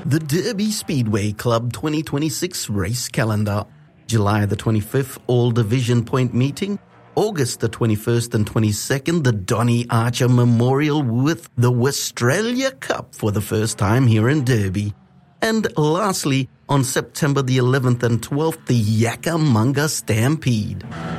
The Derby Speedway Club 2026 race calendar. July the 25th, All Division Point meeting. August the 21st and 22nd, the Donny Archer Memorial with the Westralia Cup for the first time here in Derby. And lastly, on September the 11th and 12th, the Yakamunga Stampede.